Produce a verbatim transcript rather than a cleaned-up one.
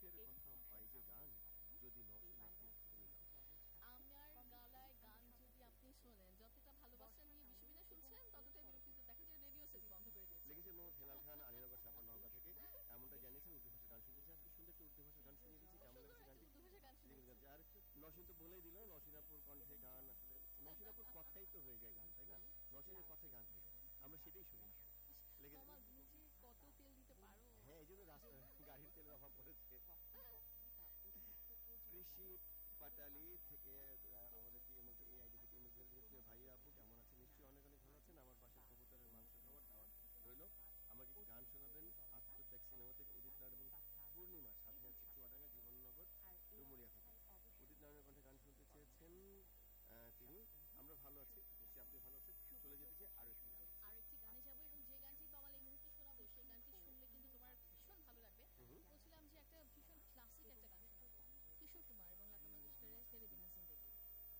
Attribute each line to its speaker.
Speaker 1: দুঃখের কথা হয় যে গান, যদি নসীন আপনি তুমি গাও।
Speaker 2: আমার গলায় গান যদি আপনি শোনেন, যতটা ভালোবাসা নিয়ে বিশ্ববিদ্যালয় শুনছেন ততটাই বিরক্তিতে দেখা যায় রেডিও সেটই বন্ধ করে দিয়েছেন।
Speaker 1: লিখেছেন মোহাম্মদ হেলাল খান, আলীনগর সাপার নওগাঁ থেকে। এমনটা জানিয়েছেন উর্দু ভাষার গান শুনতেছি। আজকে সুন্দর একটি উর্দু ভাষার গান শুনিয়ে দিয়েছি। কেমন
Speaker 2: সুন্দর
Speaker 1: লেগেছে
Speaker 2: একটা
Speaker 1: গানটি?
Speaker 2: উর্দু ভাষা গান
Speaker 1: জি,
Speaker 2: শুনিয়েছি।
Speaker 1: আর নসীন তো বলেই দিল, নসীনাপুর কণ্ঠে গান। আসলে নসীনাপুর কথাই তো হয়ে যায় গান, তাই না? নসীনের কথায় গান হয়ে যায়, আমরা সেটাই শুনি না। লেগেছে
Speaker 2: তোমার তুমি যে কত তেল দিতে পারো।
Speaker 1: হ্যাঁ, এই জন্য রাস্তা গাড়ির তেলের অভাব পড়েছে। কৃষি পাটালি থেকে আহ, আমাদেরকে ইমেল এই আইডি থেকে ইমেল করে দিয়েছে, ভাইয়া আপু কেমন আছেন? নিশ্চয়ই অনেক অনেক ভালো আছেন। আমার পাশে কবুতরের মাংস খাবার দাওয়াত রইল। আমাকে একটি গান শোনাবেন আত্মত্যাগ সিনেমা থেকে, উদিত নারায়ণ এবং পূর্ণিমা, সাথে আছে চুয়াডাঙ্গা জীবননগর ডুমুরিয়া থেকে। উদিত নারায়ণের কণ্ঠে গান